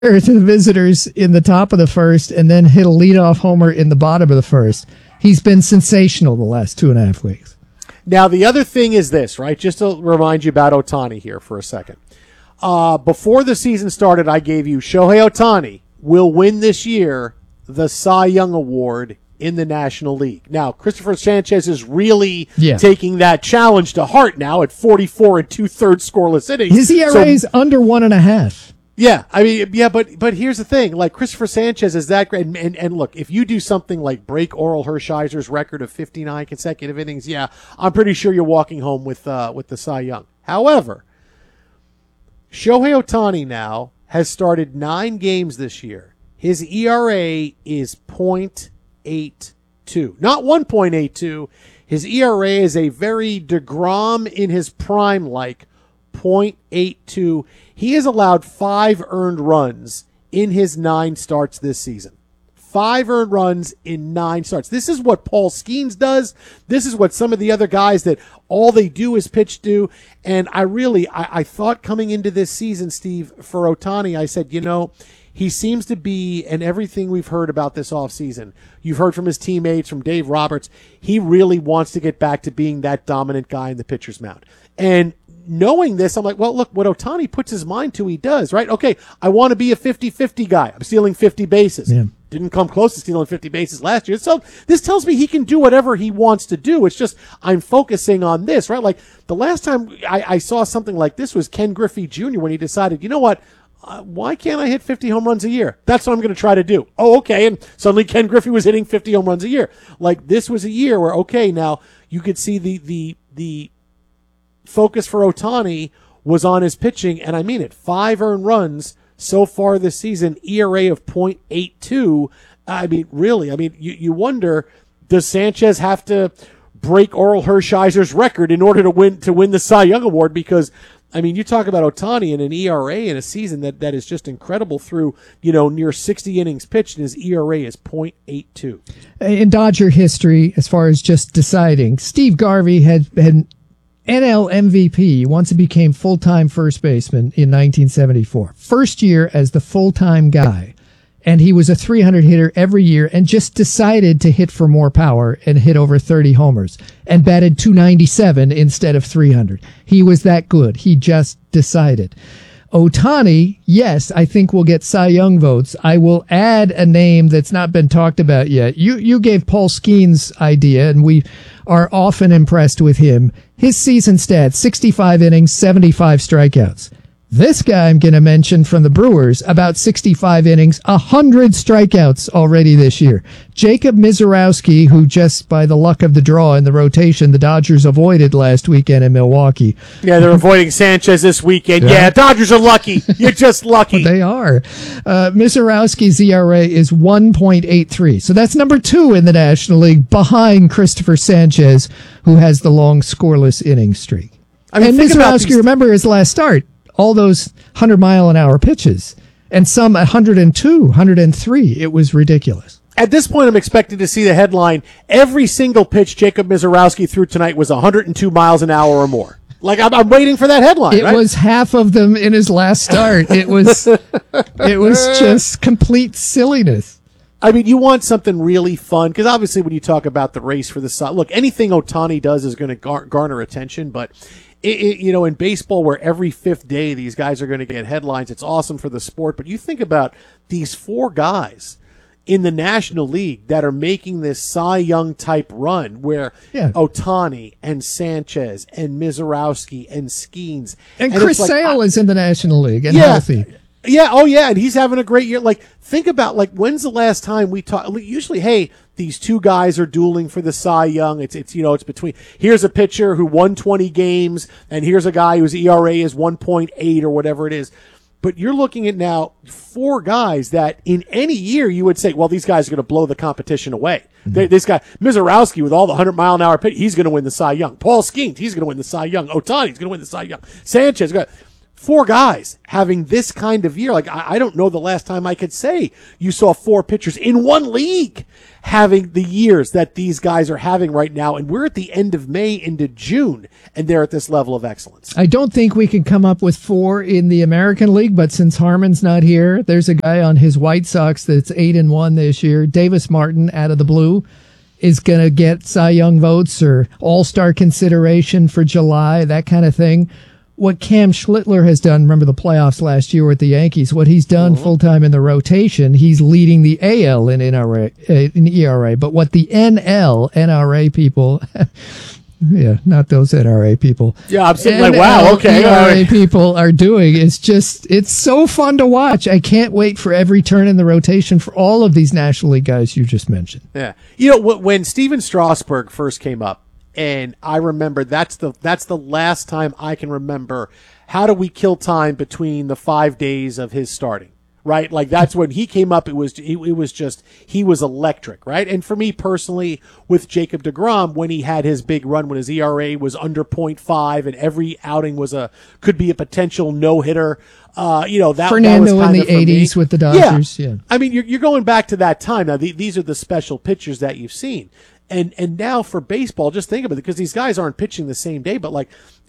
to the visitors in the top of the first and then hit a leadoff homer in the bottom of the first. He's been sensational the last 2.5 weeks. Now, the other thing is this, right? Just to remind you about Ohtani here for a second. Before the season started, I gave you Shohei Ohtani will win this year the Cy Young Award in the National League. Now, Christopher Sanchez is really taking that challenge to heart now at 44 and 2/3 scoreless innings. His ERA is under 1.5. Yeah, I mean, yeah, but here's the thing. Like, Christopher Sanchez is that great. And look, if you do something like break Oral Hershiser's record of 59 consecutive innings, yeah, I'm pretty sure you're walking home with the Cy Young. However, Shohei Ohtani now has started 9 games this year. His ERA is .82, not 1.82. His ERA is a very DeGrom in his prime like .82. He has allowed 5 earned runs in his 9 starts this season. 5 earned runs in 9 starts. This is what Paul Skeens does. This is what some of the other guys that all they do is pitch do. And I thought coming into this season, Steve, for Ohtani, I said, he seems to be, and everything we've heard about this offseason, you've heard from his teammates, from Dave Roberts, he really wants to get back to being that dominant guy in the pitcher's mound. And knowing this, I'm like, well, look, what Ohtani puts his mind to, he does, right? Okay, I want to be a 50-50 guy. I'm stealing 50 bases. Yeah. Didn't come close to stealing 50 bases last year. So this tells me he can do whatever he wants to do. It's just I'm focusing on this, right? Like the last time I saw something like this was Ken Griffey Jr. when he decided, you know what? Why can't I hit 50 home runs a year? That's what I'm going to try to do. Oh, okay. And suddenly Ken Griffey was hitting 50 home runs a year. Like this was a year where, okay, now you could see the focus for Ohtani was on his pitching, and I mean it. 5 earned runs so far this season, ERA of .82. I mean, really, you wonder, does Sanchez have to break Oral Hershiser's record in order to win the Cy Young Award? Because, I mean, you talk about Ohtani and an ERA in a season that is just incredible through, near 60 innings pitched, and his ERA is .82. In Dodger history, as far as just deciding, Steve Garvey had NL MVP once he became full-time first baseman in 1974. First year as the full-time guy. And he was a 300 hitter every year and just decided to hit for more power and hit over 30 homers and batted .297 instead of 300. He was that good. He just decided. Ohtani, yes, I think will get Cy Young votes. I will add a name that's not been talked about yet. You gave Paul Skeens' idea, and we are often impressed with him. His season stats, 65 innings, 75 strikeouts. This guy I'm going to mention from the Brewers, about 65 innings, 100 strikeouts already this year. Jacob Misiorowski, who just by the luck of the draw in the rotation, the Dodgers avoided last weekend in Milwaukee. Yeah, they're avoiding Sanchez this weekend. Yeah, Dodgers are lucky. You're just lucky. They are. Misiorowski's ERA is 1.83. So that's number 2 in the National League behind Christopher Sanchez, who has the long scoreless inning streak. And Misiorowski, remember his last start. All those 100-mile-an-hour pitches, and some 102, 103. It was ridiculous. At this point, I'm expecting to see the headline, every single pitch Jacob Misiorowski threw tonight was 102 miles an hour or more. Like, I'm waiting for that headline, It was half of them in his last start. It was just complete silliness. I mean, you want something really fun, because obviously when you talk about the race for the Cy, look, anything Ohtani does is going to garner attention, but in baseball where every 5th day these guys are going to get headlines, it's awesome for the sport. But you think about these 4 guys in the National League that are making this Cy Young type run where Ohtani and Sanchez and Misiorowski and Skeens. And Chris Sale is in the National League and healthy. Yeah, oh yeah, and he's having a great year. Like, think about, when's the last time we talk? Usually, hey, these 2 guys are dueling for the Cy Young. It's between, here's a pitcher who won 20 games, and here's a guy whose ERA is 1.8 or whatever it is. But you're looking at now 4 guys that in any year you would say, well, these guys are going to blow the competition away. Mm-hmm. This guy, Misiorowski, with all the 100-mile-an-hour pitch, he's going to win the Cy Young. Paul Skeens, he's going to win the Cy Young. Ohtani's going to win the Cy Young. Sanchez, 4 guys having this kind of year. Like, I don't know the last time I could say you saw 4 pitchers in one league having the years that these guys are having right now. And we're at the end of May into June, and they're at this level of excellence. I don't think we can come up with 4 in the American League, but since Harmon's not here, there's a guy on his White Sox that's 8-1 this year. Davis Martin, out of the blue, is going to get Cy Young votes or All-Star consideration for July, that kind of thing. What Cam Schlittler has done, remember the playoffs last year with the Yankees, what he's done full-time in the rotation, he's leading the AL in ERA. But what the NRA people, yeah, not those NRA people. Yeah, I'm sitting like, wow, okay. NRA people are doing is just, it's so fun to watch. I can't wait for every turn in the rotation for all of these National League guys you just mentioned. Yeah. You know, when Steven Strasburg first came up, and I remember that's the last time I can remember how do we kill time between the 5 days of his starting, right? Like that's when he came up. It was just he was electric, right? And for me personally, with Jacob deGrom, when he had his big run, when his ERA was under 0.5 and every outing could be a potential no hitter. That Fernando that was in the 80s with the Dodgers. Yeah. I mean, you're going back to that time now. These are the special pitchers that you've seen. And now for baseball, just think about it, because these guys aren't pitching the same day, but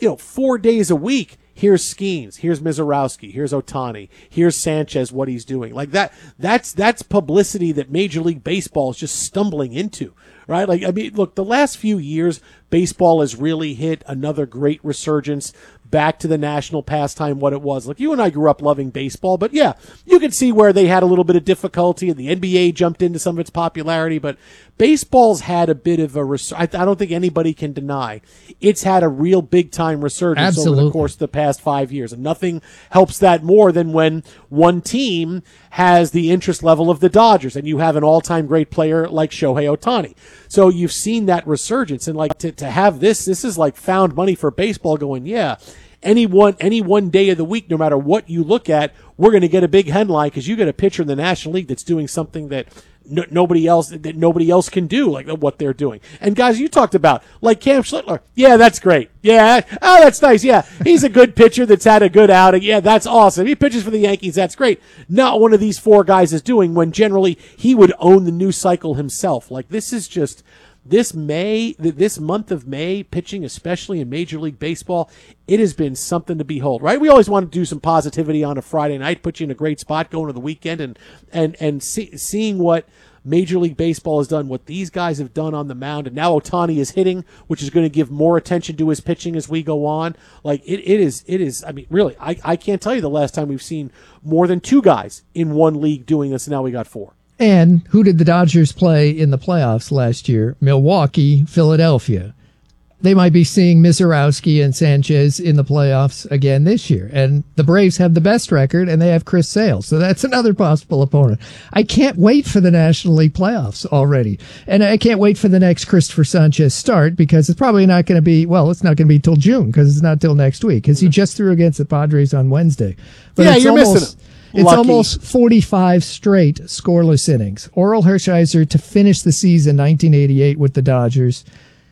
4 days a week, here's Skeens, here's Mizorowski, here's Ohtani, here's Sanchez, what he's doing. Like that's publicity that Major League Baseball is just stumbling into, right? Like, I mean, look, the last few years, baseball has really hit another great resurgence back to the national pastime, what it was. Like, you and I grew up loving baseball, but yeah, you could see where they had a little bit of difficulty and the NBA jumped into some of its popularity, but baseball's had a bit of I don't think anybody can deny it's had a real big time resurgence over the course of the past 5 years. And nothing helps that more than when one team has the interest level of the Dodgers and you have an all-time great player like Shohei Ohtani. So you've seen that resurgence, and to have this is like found money for baseball going, yeah, any one day of the week, no matter what you look at, we're going to get a big headline because you get a pitcher in the National League that's doing something that nobody else can do, like what they're doing. And guys, you talked about like Cam Schlittler. Yeah, that's great. Yeah, that's nice. Yeah, he's a good pitcher that's had a good outing. Yeah, that's awesome. He pitches for the Yankees. That's great. Not one of these 4 guys is doing when generally he would own the news cycle himself. Like, this is just this month of May, pitching, especially in Major League Baseball, it has been something to behold, right? We always want to do some positivity on a Friday night, put you in a great spot going to the weekend, and seeing what Major League Baseball has done, what these guys have done on the mound, and now Ohtani is hitting, which is going to give more attention to his pitching as we go on. Like, it is, I mean, really, I can't tell you the last time we've seen more than 2 guys in one league doing this, and now we got 4. And who did the Dodgers play in the playoffs last year? Milwaukee, Philadelphia. They might be seeing Mizorowski and Sanchez in the playoffs again this year. And the Braves have the best record, and they have Chris Sale. So that's another possible opponent. I can't wait for the National League playoffs already. And I can't wait for the next Christopher Sanchez start, because it's probably not going to be, it's not going to be till June, because it's not till next week, because he just threw against the Padres on Wednesday. But yeah, you're missing it. It's almost 45 straight scoreless innings. Orel Hershiser to finish the season 1988 with the Dodgers.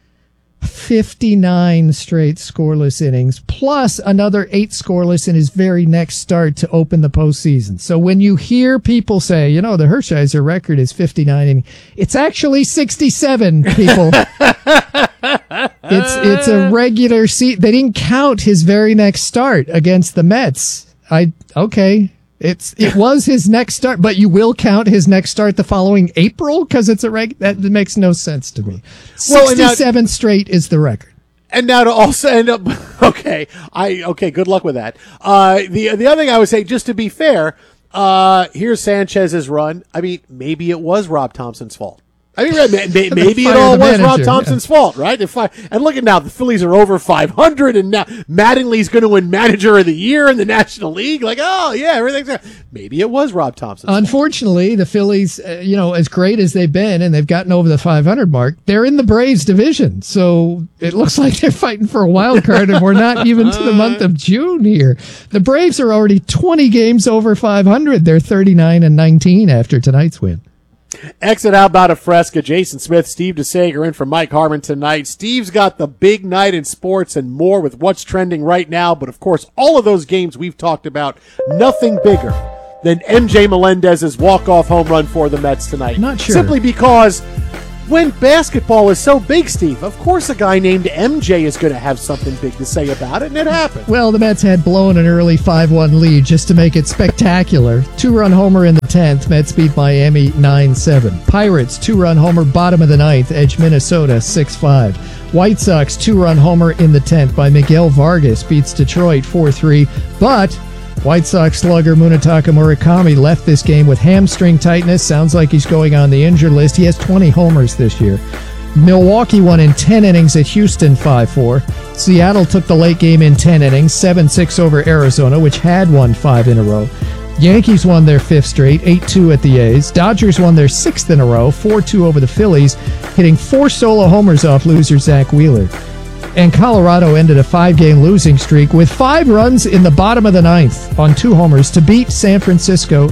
59 straight scoreless innings, plus another 8 scoreless in his very next start to open the postseason. So when you hear people say, the Hershiser record is 59, it's actually 67, people. It's a regular seat. They didn't count his very next start against the Mets. Okay. It was his next start, but you will count his next start the following April because it's that makes no sense to me. 67 straight is the record. And now to also end up, okay, good luck with that. The other thing I would say, just to be fair, here's Sanchez's run. I mean, maybe it was Rob Thompson's fault. I mean, maybe it all was Rob Thompson's fault, right? And look at now, the Phillies are over 500, and now Mattingly's going to win Manager of the Year in the National League. Like, oh yeah, everything's there. Maybe it was Rob Thompson's Unfortunately, fault. The Phillies, as great as they've been, and they've gotten over the 500 mark, they're in the Braves division, so it looks like they're fighting for a wild card, and we're not even to the month of June here. The Braves are already 20 games over 500. They're 39-19 after tonight's win. Exit How About a Fresca. Jason Smith, Steve DeSager in for Mike Harmon tonight. Steve's got the big night in sports and more with what's trending right now. But, of course, all of those games we've talked about, nothing bigger than MJ Melendez's walk-off home run for the Mets tonight. Not sure. Simply because when basketball is so big, Steve, of course a guy named MJ is going to have something big to say about it, and it happened. Well, the Mets had blown an early 5-1 lead just to make it spectacular. 2-run homer in the 10th. Mets beat Miami 9-7. Pirates, 2-run homer, bottom of the 9th, edge Minnesota 6-5. White Sox, 2-run homer in the 10th by Miguel Vargas, beats Detroit 4-3. But White Sox slugger Munetaka Murakami left this game with hamstring tightness. Sounds like he's going on the injured list. He has 20 homers this year. Milwaukee won in 10 innings at Houston 5-4. Seattle took the late game in 10 innings, 7-6 over Arizona, which had won 5 in a row. Yankees won their 5th straight, 8-2 at the A's. Dodgers won their 6th in a row, 4-2 over the Phillies, hitting 4 solo homers off loser Zach Wheeler. And Colorado ended a 5-game losing streak with 5 runs in the bottom of the 9th on 2 homers to beat San Francisco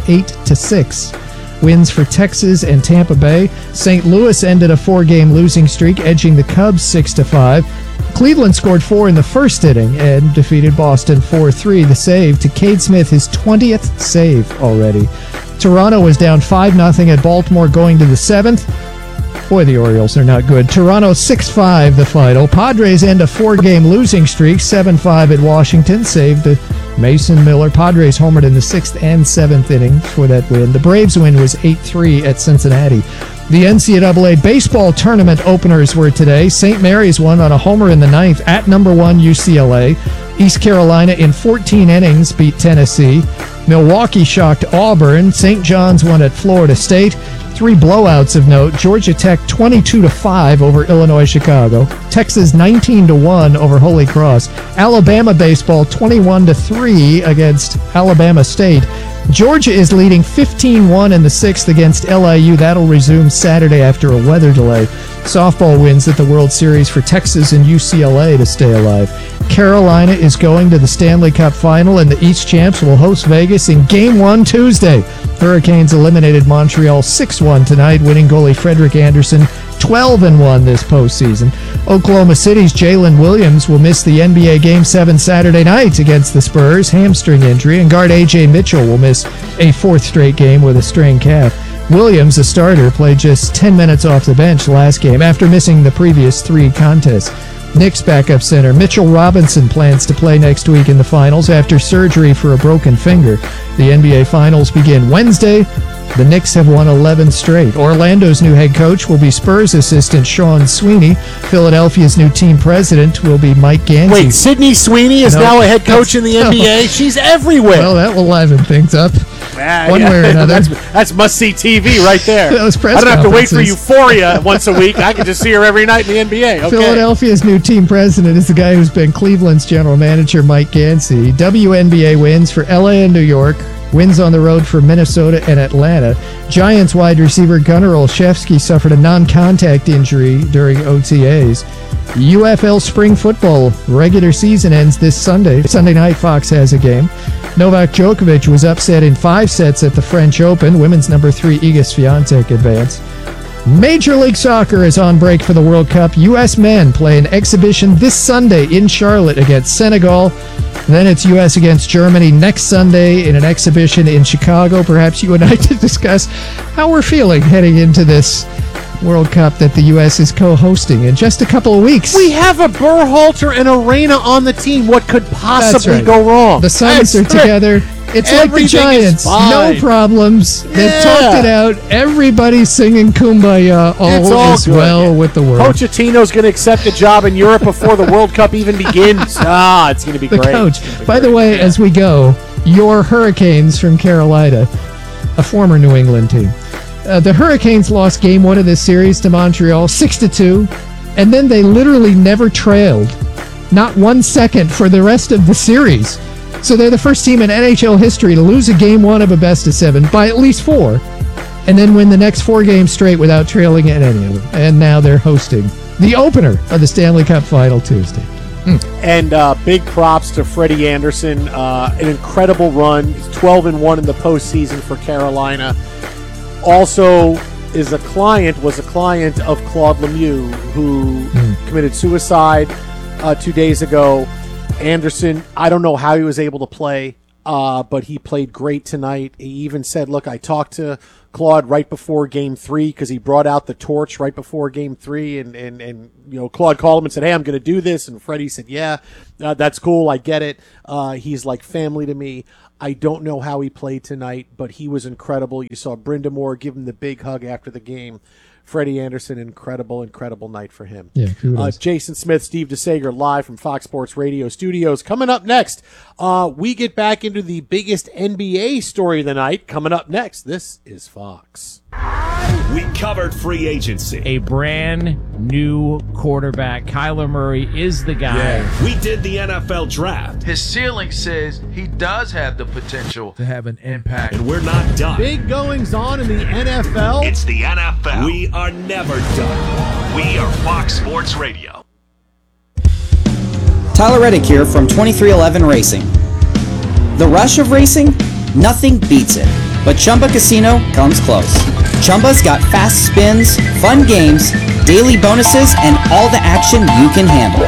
8-6. Wins for Texas and Tampa Bay. St. Louis ended a 4-game losing streak, edging the Cubs 6-5. Cleveland scored 4 in the first inning and defeated Boston 4-3. The save to Cade Smith, his 20th save already. Toronto was down 5-0 at Baltimore going to the 7th. Boy, the Orioles are not good. Toronto 6-5 the final. Padres end a 4-game losing streak, 7-5 at Washington. Saved Mason Miller. Padres homered in the 6th and 7th innings for that win. The Braves win was 8-3 at Cincinnati. The NCAA baseball tournament openers were today. St. Mary's won on a homer in the 9th at number 1 UCLA. East Carolina in 14 innings beat Tennessee. Milwaukee shocked Auburn. St. John's won at Florida State. 3 blowouts of note. Georgia Tech 22-5 over Illinois Chicago. Texas 19-1 over Holy Cross. Alabama baseball 21-3 against Alabama State. Georgia is leading 15-1 in the 6th against LIU. That'll resume Saturday after a weather delay. Softball wins at the World Series for Texas and UCLA to stay alive. Carolina is going to the Stanley Cup Final, and the East Champs will host Vegas in Game 1 Tuesday. Hurricanes eliminated Montreal 6-1 tonight, winning goalie Frederick Anderson 12-1 this postseason. Oklahoma City's Jalen Williams will miss the NBA Game 7 Saturday night against the Spurs, hamstring injury, and guard A.J. Mitchell will miss a 4th straight game with a strained calf. Williams, a starter, played just 10 minutes off the bench last game after missing the previous 3 contests. Knicks backup center Mitchell Robinson plans to play next week in the finals after surgery for a broken finger. The NBA Finals begin Wednesday. The Knicks have won 11 straight. Orlando's new head coach will be Spurs assistant Sean Sweeney. Philadelphia's new team president will be Mike Gansey. Wait, Sydney Sweeney is now a head coach in the NBA? She's everywhere. Well, that will liven things up. One way or another. That's must-see TV right there. Those press I don't have to wait for Euphoria once a week. I can just see her every night in the NBA. Okay. Philadelphia's new team president is the guy who's been Cleveland's general manager, Mike Gansey. WNBA wins for LA and New York. Wins on the road for Minnesota and Atlanta. Giants wide receiver Gunnar Olszewski suffered a non-contact injury during OTAs. UFL spring football regular season ends this Sunday. Sunday night, Fox has a game. Novak Djokovic was upset in 5 sets at the French Open. Women's number 3 Iga Swiatek advanced. Major League Soccer is on break for the World Cup. U.S. men play an exhibition this Sunday in Charlotte against Senegal. Then it's U.S. against Germany next Sunday in an exhibition in Chicago. Perhaps you and I to discuss how we're feeling heading into this World Cup that the U.S. is co-hosting in just a couple of weeks. We have a Berhalter and Arena on the team. What could possibly go wrong? The Suns are together. It's like the Giants. No problems. They've talked it out. Everybody's singing Kumbaya. All is well with the world. Pochettino's going to accept a job in Europe before the World Cup even begins. It's going to be great. The coach. By the way, as we go, your Hurricanes from Carolina, a former New England team. The Hurricanes lost Game 1 of this series to Montreal, 6-2, and then they literally never trailed, not 1 second for the rest of the series. So they're the first team in NHL history to lose a Game 1 of a best-of-7 by at least 4, and then win the next 4 games straight without trailing in any of them. And now they're hosting the opener of the Stanley Cup Final Tuesday. And big props to Freddie Anderson. An incredible run. He's 12-1 in the postseason for Carolina. Also, was a client of Claude Lemieux, who committed suicide 2 days ago. Anderson, I don't know how he was able to play, but he played great tonight. He even said, look, I talked to Claude right before Game 3 because he brought out the torch right before Game 3, and Claude called him and said, hey, I'm going to do this, and Freddie said, yeah, that's cool, I get it. He's like family to me. I don't know how he played tonight, but he was incredible. You saw Brenda Moore give him the big hug after the game. Freddie Anderson, incredible night for him. Yeah, Jason Smith, Steve DeSager, live from Fox Sports Radio studios. Coming up next, we get back into the biggest NBA story of the night. Coming up next, this is Fox. We covered free agency. A brand new quarterback. Kyler Murray is the guy. Yeah. We did the NFL draft. His ceiling says he does have the potential to have an impact. And we're not done. Big goings on in the NFL. It's the NFL. We are never done. We are Fox Sports Radio. Tyler Reddick here from 2311 Racing. The rush of racing? Nothing beats it. But Chumba Casino comes close. Chumba's got fast spins, fun games, daily bonuses, and all the action you can handle.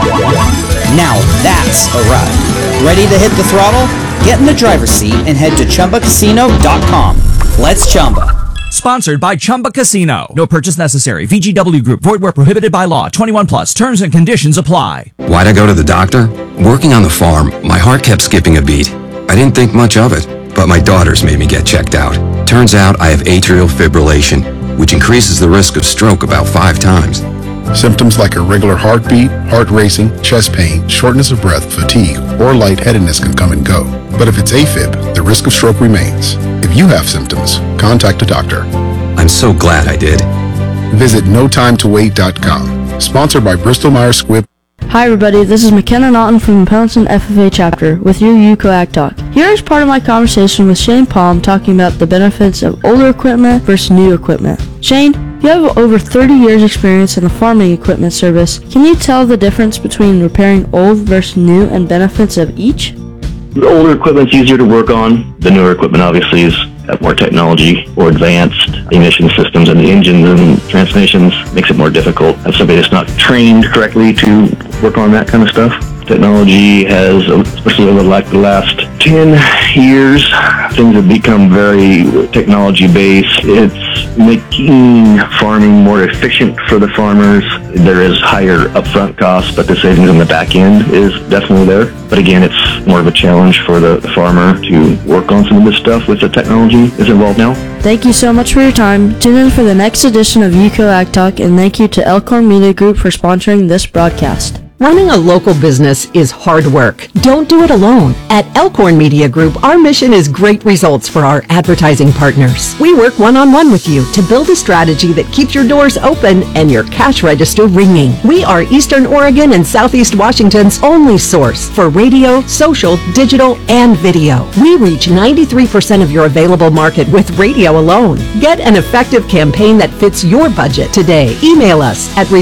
Now that's a ride. Ready to hit the throttle? Get in the driver's seat and head to ChumbaCasino.com. Let's Chumba. Sponsored by Chumba Casino. No purchase necessary. VGW Group. Void where prohibited by law. 21 plus. Terms and conditions apply. Why'd I go to the doctor? Working on the farm, my heart kept skipping a beat. I didn't think much of it, but my daughters made me get checked out. Turns out I have atrial fibrillation, which increases the risk of stroke about 5 times. Symptoms like irregular heartbeat, heart racing, chest pain, shortness of breath, fatigue, or lightheadedness can come and go. But if it's AFib, the risk of stroke remains. If you have symptoms, contact a doctor. I'm so glad I did. Visit NoTimeToWait.com. Sponsored by Bristol-Myers Squibb. Hi everybody, this is McKenna Naughton from the Pendleton FFA chapter with your UCOAC Talk. Here is part of my conversation with Shane Palm talking about the benefits of older equipment versus new equipment. Shane, you have over 30 years experience in the farming equipment service. Can you tell the difference between repairing old versus new and benefits of each? The older equipment's easier to work on. The newer equipment obviously is have more technology or advanced emission systems, and the engines and transmissions makes it more difficult. If somebody that's not trained correctly to work on that kind of stuff. Technology has, especially over like the last 10 years, things have become very technology-based. It's making farming more efficient for the farmers. There is higher upfront costs, but the savings on the back end is definitely there. But again, it's more of a challenge for the farmer to work on some of this stuff with the technology that's involved now. Thank you so much for your time. Tune in for the next edition of UCOAC Talk, and thank you to Elkhorn Media Group for sponsoring this broadcast. Running a local business is hard work. Don't do it alone. At Elkhorn Media Group, our mission is great results for our advertising partners. We work one-on-one with you to build a strategy that keeps your doors open and your cash register ringing. We are Eastern Oregon and Southeast Washington's only source for radio, social, digital, and video. We reach 93% of your available market with radio alone. Get an effective campaign that fits your budget today. Email us at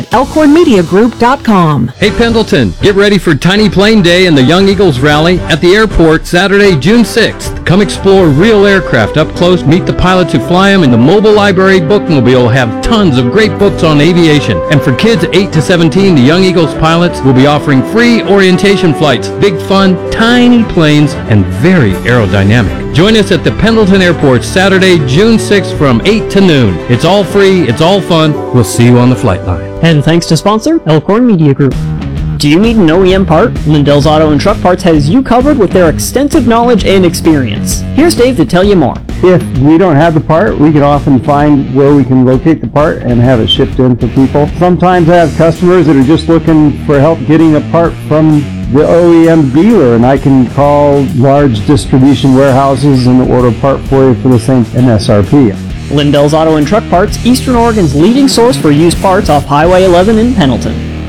results@resultsatelkhornmediagroup.com. Hey Pendleton, get ready for Tiny Plane Day and the Young Eagles Rally at the airport Saturday, June 6th. Come explore real aircraft up close, meet the pilots who fly them, and the Mobile Library Bookmobile will have tons of great books on aviation. And for kids 8 to 17, the Young Eagles pilots will be offering free orientation flights, big fun, tiny planes, and very aerodynamic. Join us at the Pendleton Airport Saturday, June 6th from 8 to noon. It's all free, it's all fun. We'll see you on the flight line. And thanks to sponsor Elkhorn Media Group. Do you need an OEM part? Lindell's Auto and Truck Parts has you covered with their extensive knowledge and experience. Here's Dave to tell you more. If we don't have the part, we can often find where we can locate the part and have it shipped in for people. Sometimes I have customers that are just looking for help getting a part from the OEM dealer, and I can call large distribution warehouses and order a part for you for the same MSRP. Lindell's Auto and Truck Parts, Eastern Oregon's leading source for used parts off Highway 11 in Pendleton.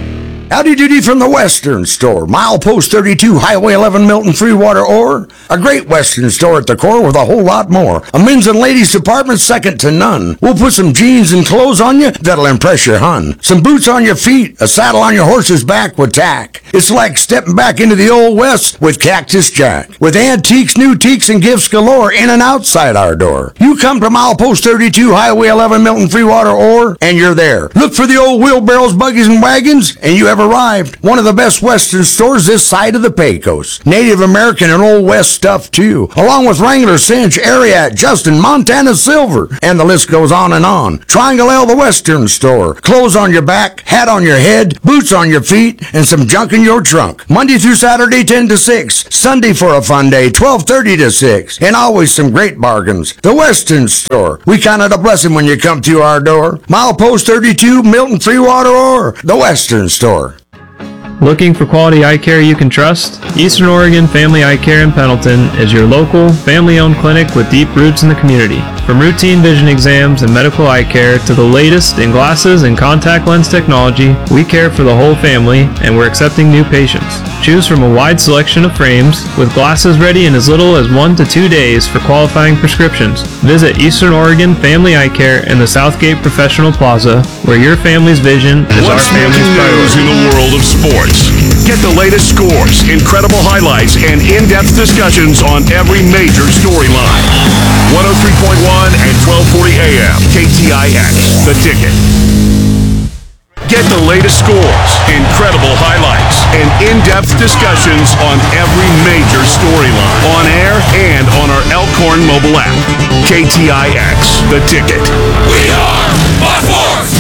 Howdy doody from the Western Store. Milepost 32, Highway 11, Milton, Freewater, or a great Western store at the core with a whole lot more. A men's and ladies department second to none. We'll put some jeans and clothes on you that'll impress your hun. Some boots on your feet, a saddle on your horse's back with tack. It's like stepping back into the old West with Cactus Jack. With antiques, new teaks, and gifts galore in and outside our door. You come to Milepost 32, Highway 11, Milton, Freewater, or, and you're there. Look for the old wheelbarrows, buggies, and wagons, and you have arrived. One of the best Western stores this side of the Pecos. Native American and Old West stuff, too. Along with Wrangler, Cinch, Ariat, Justin, Montana Silver, and the list goes on and on. Triangle L, the Western Store. Clothes on your back, hat on your head, boots on your feet, and some junk in your trunk. Monday through Saturday, 10 to 6. Sunday for a fun day, 12:30 to 6. And always some great bargains. The Western Store. We count it a blessing when you come to our door. Milepost 32, Milton, Freewater, or the Western Store. Looking for quality eye care you can trust? Eastern Oregon Family Eye Care in Pendleton is your local, family-owned clinic with deep roots in the community. From routine vision exams and medical eye care to the latest in glasses and contact lens technology, we care for the whole family and we're accepting new patients. Choose from a wide selection of frames with glasses ready in as little as 1 to 2 days for qualifying prescriptions. Visit Eastern Oregon Family Eye Care in the Southgate Professional Plaza, where your family's vision is our family's priority. In the world of sports. Get the latest scores, incredible highlights, and in-depth discussions on every major storyline. 103.1 and 1240 AM, KTIX, The Ticket. Get the latest scores, incredible highlights, and in-depth discussions on every major storyline. On air and on our Elkhorn mobile app. KTIX, The Ticket. We are Fox Sports!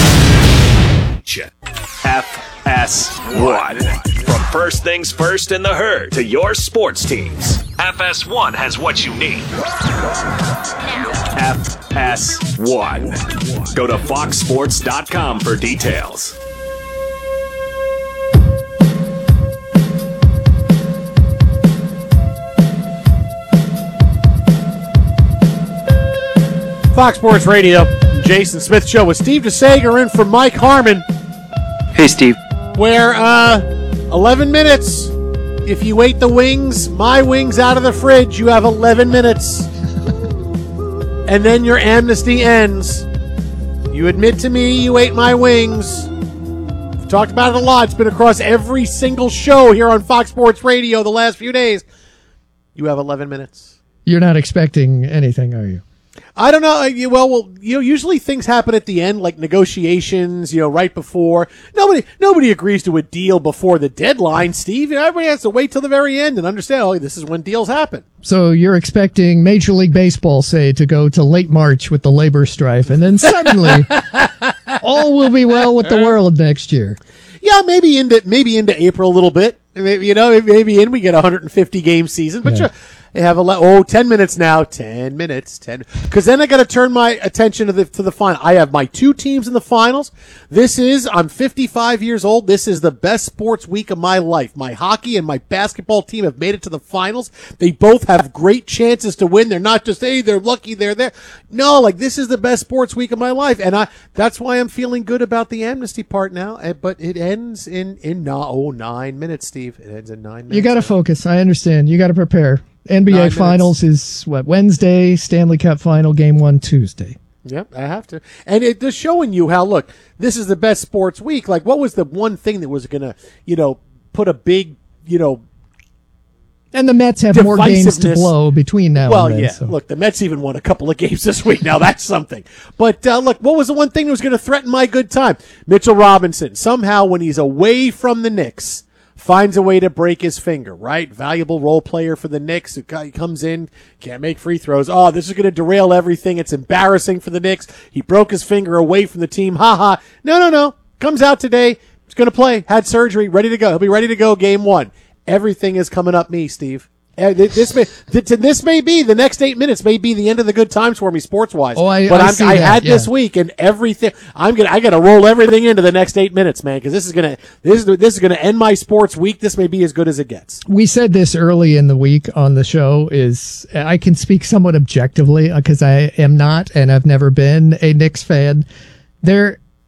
FS1. From first things first in the herd to your sports teams, FS1 has what you need. FS1. Go to foxsports.com for details. Fox Sports Radio, Jason Smith Show with Steve DeSager in for Mike Harmon. Hey, Steve. Where, 11 minutes. If you ate the wings, my wings out of the fridge, you have 11 minutes. And then your amnesty ends. You admit to me you ate my wings. We've talked about it a lot. It's been across every single show here on Fox Sports Radio the last few days. You have 11 minutes. You're not expecting anything, are you? I don't know. Well, usually things happen at the end, like negotiations, right before. Nobody agrees to a deal before the deadline, Steve. Everybody has to wait till the very end and understand, this is when deals happen. So you're expecting Major League Baseball, say, to go to late March with the labor strife, and then suddenly all will be well with the world next year. Yeah, maybe into April a little bit. Maybe we get a 150 game season, but sure. They have 10 minutes now. 10 minutes. Because then I got to turn my attention to the final. I have my two teams in the finals. I'm 55 years old. This is the best sports week of my life. My hockey and my basketball team have made it to the finals. They both have great chances to win. They're not just, hey, they're lucky they're there. No, this is the best sports week of my life. And that's why I'm feeling good about the amnesty part now. But it ends in 9 minutes, Steve. It ends in 9 minutes. You got to focus. I understand. You got to prepare. NBA Finals is Wednesday, Stanley Cup Final, Game 1 Tuesday. Yep, I have to. And it just showing you how, look, this is the best sports week. What was the one thing that was going to, put a big, And the Mets have more games to blow between now and then. Well, yeah. So. Look, the Mets even won a couple of games this week. Now, that's something. But, look, what was the one thing that was going to threaten my good time? Mitchell Robinson, somehow when he's away from the Knicks, finds a way to break his finger, right? Valuable role player for the Knicks. He comes in, can't make free throws. Oh, this is going to derail everything. It's embarrassing for the Knicks. He broke his finger away from the team. Ha ha. No. Comes out today. He's going to play. Had surgery. Ready to go. He'll be ready to go Game 1. Everything is coming up me, Steve. This may be the next 8 minutes may be the end of the good times for me sports wise. I had this week and everything. I got to roll everything into the next 8 minutes, man, because this is gonna end my sports week. This may be as good as it gets. We said this early in the week on the show. I can speak somewhat objectively because I am not and I've never been a Knicks fan. There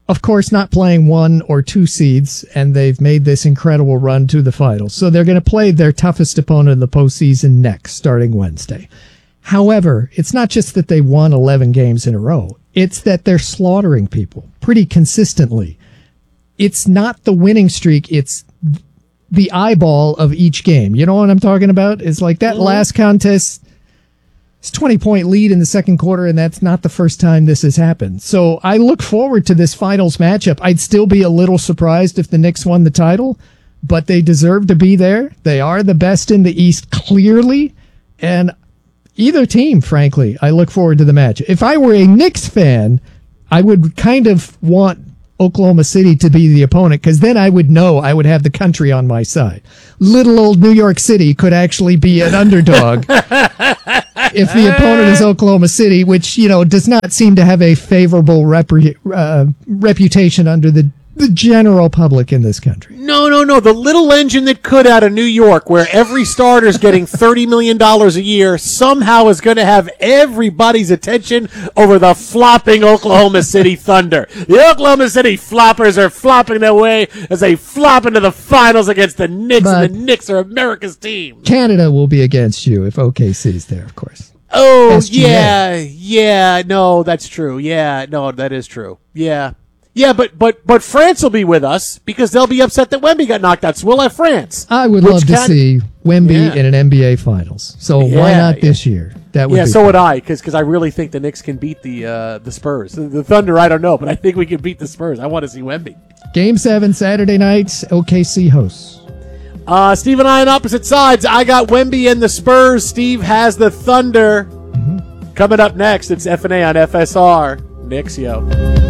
of course, not playing 1 or 2 seeds, and they've made this incredible run to the finals. So they're going to play their toughest opponent in the postseason next, starting Wednesday. However, it's not just that they won 11 games in a row. It's that they're slaughtering people pretty consistently. It's not the winning streak. It's the eyeball of each game. You know what I'm talking about? It's like that last contest. It's 20-point lead in the second quarter, and that's not the first time this has happened. So I look forward to this finals matchup. I'd still be a little surprised if the Knicks won the title, but they deserve to be there. They are the best in the East, clearly, and either team, frankly, I look forward to the match. If I were a Knicks fan, I would kind of want Oklahoma City to be the opponent, because then I would know I would have the country on my side. Little old New York City could actually be an underdog if the opponent is Oklahoma City, which, does not seem to have a favorable reputation under the general public in this country. No. The little engine that could out of New York, where every starter's getting $30 million a year, somehow is going to have everybody's attention over the flopping Oklahoma City Thunder. The Oklahoma City Floppers are flopping their way as they flop into the finals against the Knicks, and the Knicks are America's team. Canada will be against you if OKC's there, of course. Oh, SGA. yeah, no, that's true. Yeah, no, that is true. Yeah. Yeah, but France will be with us because they'll be upset that Wemby got knocked out. So we'll have France. I would love to see Wemby in an NBA Finals. So why not this year? That would be so fun. would I, because I really think the Knicks can beat the Spurs. The Thunder, I don't know, but I think we can beat the Spurs. I want to see Wemby. Game 7 Saturday nights. OKC hosts. Steve and I on opposite sides. I got Wemby and the Spurs. Steve has the Thunder. Mm-hmm. Coming up next, it's F&A on FSR. Knicks, yo.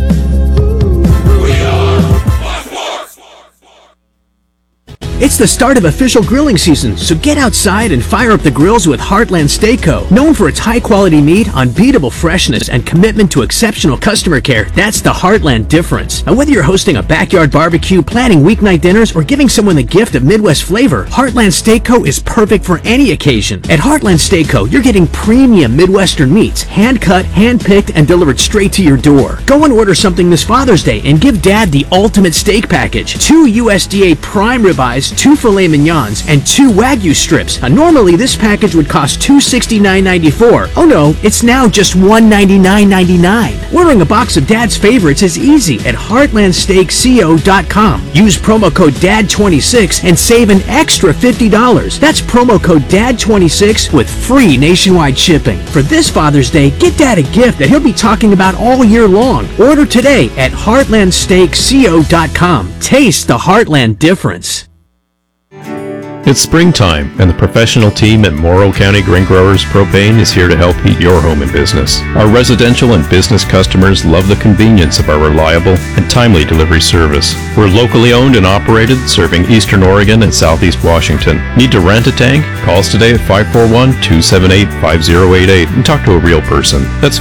It's the start of official grilling season, so get outside and fire up the grills with Heartland Steak Co. Known for its high-quality meat, unbeatable freshness, and commitment to exceptional customer care, that's the Heartland difference. And whether you're hosting a backyard barbecue, planning weeknight dinners, or giving someone the gift of Midwest flavor, Heartland Steak Co. is perfect for any occasion. At Heartland Steak Co., you're getting premium Midwestern meats, hand-cut, hand-picked, and delivered straight to your door. Go and order something this Father's Day and give Dad the ultimate steak package. 2 USDA prime ribeyes, 2 filet mignons, and 2 Wagyu strips. Normally, this package would cost $269.94. Oh no, it's now just $199.99. Ordering a box of Dad's favorites is easy at heartlandsteakco.com. Use promo code DAD26 and save an extra $50. That's promo code DAD26 with free nationwide shipping. For this Father's Day, get Dad a gift that he'll be talking about all year long. Order today at heartlandsteakco.com. Taste the Heartland difference. It's springtime, and the professional team at Morrow County Grain Growers Propane is here to help heat your home and business. Our residential and business customers love the convenience of our reliable and timely delivery service. We're locally owned and operated, serving Eastern Oregon and Southeast Washington. Need to rent a tank? Call us today at 541-278-5088 and talk to a real person. That's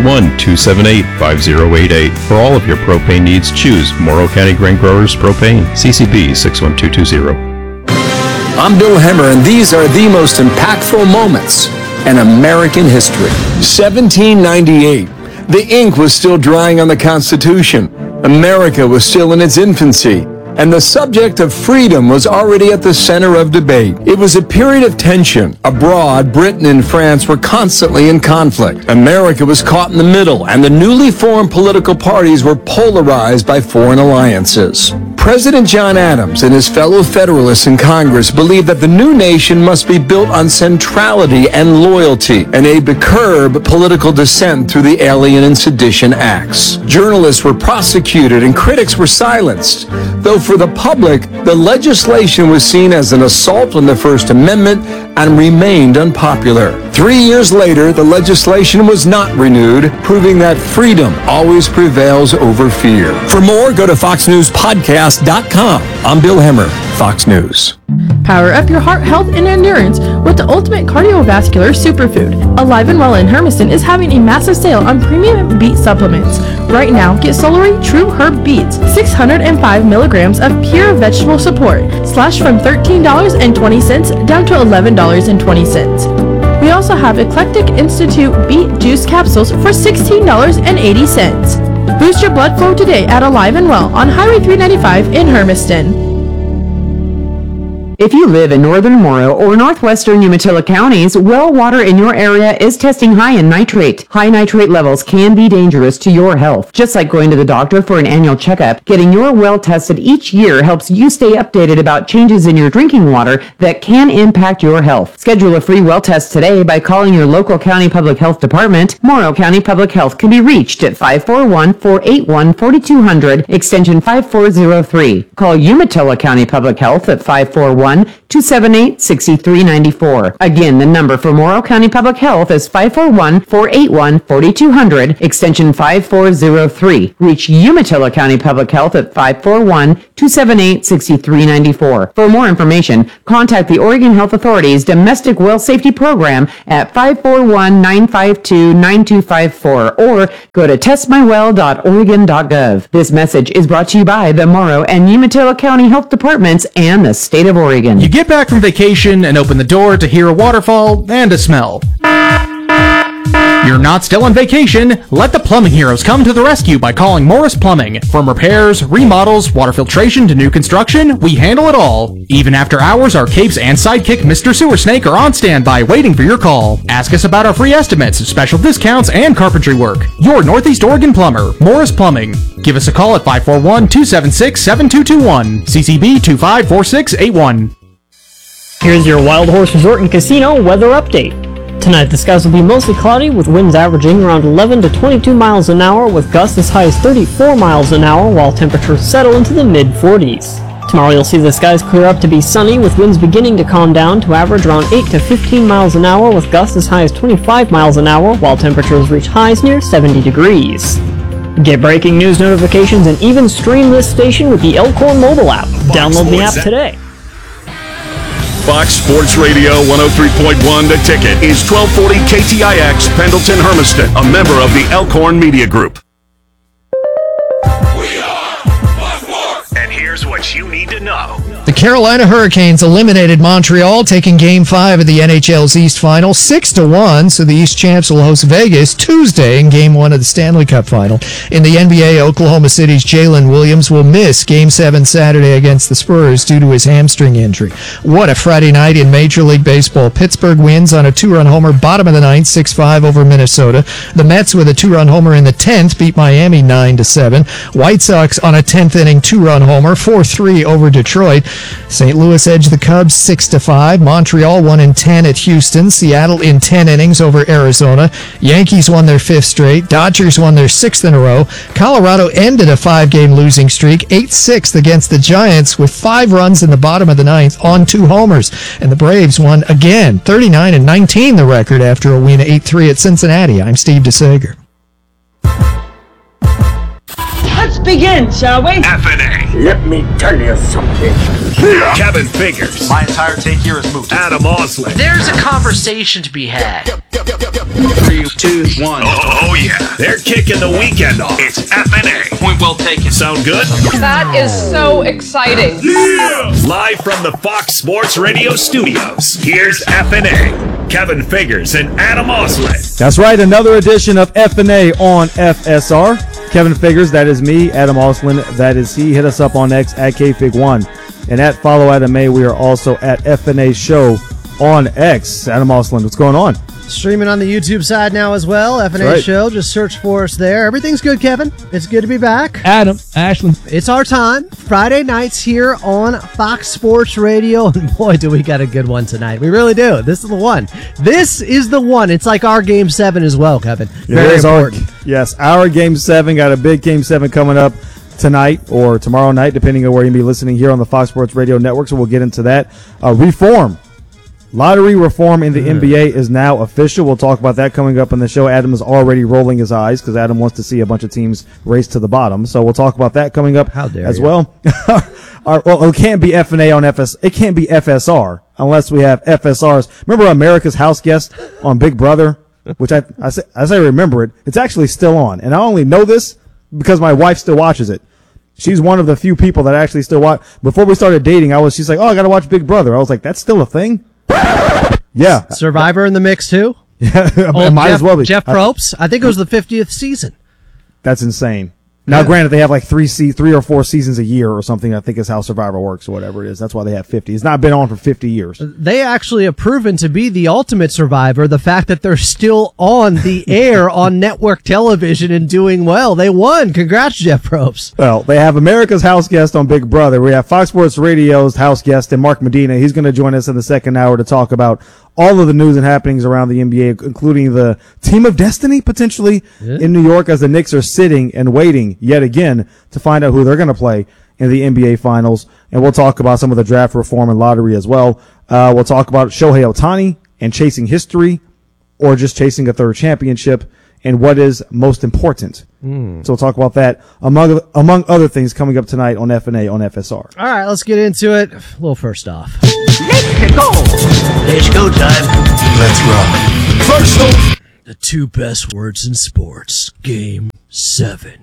541-278-5088. For all of your propane needs, choose Morrow County Grain Growers Propane, CCB 61220. I'm Bill Hemmer, and these are the most impactful moments in American history. 1798. The ink was still drying on the Constitution. America was still in its infancy. And the subject of freedom was already at the center of debate. It was a period of tension. Abroad, Britain and France were constantly in conflict. America was caught in the middle, and the newly formed political parties were polarized by foreign alliances. President John Adams and his fellow Federalists in Congress believed that the new nation must be built on centrality and loyalty, and aimed to curb political dissent through the Alien and Sedition Acts. Journalists were prosecuted and critics were silenced. Though for the public, the legislation was seen as an assault on the First Amendment and remained unpopular. 3 years later, the legislation was not renewed, proving that freedom always prevails over fear. For more, go to FoxNewsPodcast.com. I'm Bill Hemmer, Fox News. Power up your heart health and endurance with the ultimate cardiovascular superfood. Alive and Well in Hermiston is having a massive sale on premium beet supplements. Right now, get Solary True Herb Beets, 605 milligrams of pure vegetable support, slashed from $13.20 down to $11.20. We also have Eclectic Institute Beet Juice Capsules for $16.80. Boost your blood flow today at Alive and Well on Highway 395 in Hermiston. If you live in northern Morrow or northwestern Umatilla counties, well water in your area is testing high in nitrate. High nitrate levels can be dangerous to your health. Just like going to the doctor for an annual checkup, getting your well tested each year helps you stay updated about changes in your drinking water that can impact your health. Schedule a free well test today by calling your local county public health department. Morrow County Public Health can be reached at 541-481-4200, extension 5403. Call Umatilla County Public Health at 541-278-6394. Again, the number for Morrow County Public Health is 541-481-4200, extension 5403. Reach Umatilla County Public Health at 541-278-6394. For more information, contact the Oregon Health Authority's Domestic Well Safety Program at 541-952-9254 or go to testmywell.oregon.gov. This message is brought to you by the Morrow and Umatilla County Health Departments and the state of Oregon. You get back from vacation and open the door to hear a waterfall and a smell. You're not still on vacation. Let the plumbing heroes come to the rescue by calling Morris Plumbing. From repairs, remodels, water filtration to new construction, we handle it all. Even after hours, our capes and sidekick Mr. Sewer Snake are on standby waiting for your call. Ask us about our free estimates, special discounts, and carpentry work. Your Northeast Oregon plumber, Morris Plumbing. Give us a call at 541-276-7221. CCB 254681. Here's your Wild Horse Resort and Casino weather update. Tonight the skies will be mostly cloudy with winds averaging around 11 to 22 miles an hour with gusts as high as 34 miles an hour while temperatures settle into the mid-40s. Tomorrow you'll see the skies clear up to be sunny with winds beginning to calm down to average around 8 to 15 miles an hour with gusts as high as 25 miles an hour while temperatures reach highs near 70 degrees. Get breaking news notifications and even stream this station with the Elkhorn mobile app. Download the app today. Fox Sports Radio 103.1 The Ticket is 1240 KTIX Pendleton Hermiston, a member of the Elkhorn Media Group. And here's what you need to know. The Carolina Hurricanes eliminated Montreal, taking Game 5 of the NHL's East Final 6-1, so the East champs will host Vegas Tuesday in Game 1 of the Stanley Cup Final. In the NBA, Oklahoma City's Jalen Williams will miss Game 7 Saturday against the Spurs due to his hamstring injury. What a Friday night in Major League Baseball. Pittsburgh wins on a two-run homer, bottom of the ninth, 6-5 over Minnesota. The Mets with a two-run homer in the 10th beat Miami 9-7. White Sox on a 10th inning two-run homer, 4-3 over Detroit. St. Louis edged the Cubs 6-5. Montreal won in 10 at Houston. Seattle in 10 innings over Arizona. Yankees won their 5th straight. Dodgers won their 6th in a row. Colorado ended a 5-game losing streak, 8-6 against the Giants with 5 runs in the bottom of the 9th on 2 homers. And the Braves won again, 39-19 the record after a win 8-3 at Cincinnati. I'm Steve DeSager. Let's begin, shall we? FNA. Let me tell you something. Kevin Figures. My entire take here is moot. Adam Osley. There's a conversation to be had. 3, 2, 1. Oh, yeah. They're kicking the weekend off. It's FNA. Point well taken. Sound good? That is so exciting. Yeah! Live from the Fox Sports Radio studios, here's FNA. Kevin Figures and Adam Osley. That's right, another edition of FNA on FSR. Kevin Figures, that is me. Adam Oslin, that is he. Hit us up on X at KFig1. And at Follow Adam A, we are also at FNA Show on X. Adam Oslin, what's going on? Streaming on the YouTube side now as well. FNA right. Show. Just search for us there. Everything's good, Kevin. It's good to be back. Adam, Ashlyn. It's our time. Friday nights here on Fox Sports Radio. And boy, do we got a good one tonight. We really do. This is the one. This is the one. It's like our Game 7 as well, Kevin. Very important. Yes, our Game 7. Got a big Game 7 coming up tonight or tomorrow night, depending on where you'll be listening here on the Fox Sports Radio Network. So we'll get into that. Reform. Lottery reform in the NBA is now official. We'll talk about that coming up on the show. Adam is already rolling his eyes because Adam wants to see a bunch of teams race to the bottom. So we'll talk about that coming up well. Well, it can't be FNA on FS. It can't be FSR unless we have FSRs. Remember America's House Guest on Big Brother, which I say remember it. It's actually still on, and I only know this because my wife still watches it. She's one of the few people that actually still watch. Before we started dating, she's like, "Oh, I got to watch Big Brother." I was like, "That's still a thing." Yeah. Survivor in the mix too. Yeah, might as well be. Jeff Probst. I think it was the 50th season. That's insane. Now, granted, they have like 3 or 4 seasons a year or something. I think is how Survivor works or whatever it is. That's why they have 50. It's not been on for 50 years. They actually have proven to be the ultimate Survivor. The fact that they're still on the air on network television and doing well. They won. Congrats, Jeff Probst. Well, they have America's house guest on Big Brother. We have Fox Sports Radio's house guest and Mark Medina. He's going to join us in the second hour to talk about all of the news and happenings around the NBA, including the Team of Destiny potentially in New York as the Knicks are sitting and waiting yet again to find out who they're going to play in the NBA Finals. And we'll talk about some of the draft reform and lottery as well. We'll talk about Shohei Ohtani and chasing history or just chasing a third championship and what is most important. So we'll talk about that among other things coming up tonight on FNA on FSR. All right, let's get into it. Well, first off. Let's go. Let's go time. Let's rock. First off. The 2 best words in sports. Game 7.